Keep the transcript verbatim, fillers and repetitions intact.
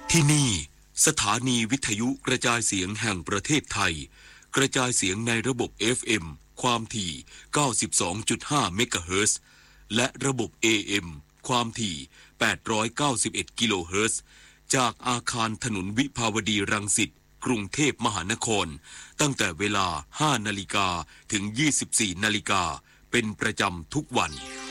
ที่นี่สถานีวิทยุกระจายเสียงแห่งประเทศไทยกระจายเสียงในระบบ เอฟ เอ็ม ความถี่ เก้าสิบสองจุดห้า เมกะเฮิรตซ์และระบบ เอ เอ็ม ความถี่ แปดร้อยเก้าสิบเอ็ด กิโลเฮิรตซ์จากอาคารถนนวิภาวดีรังสิตกรุงเทพมหานครตั้งแต่เวลา ห้านาฬิกาถึง ยี่สิบสี่นาฬิกาเป็นประจำทุกวัน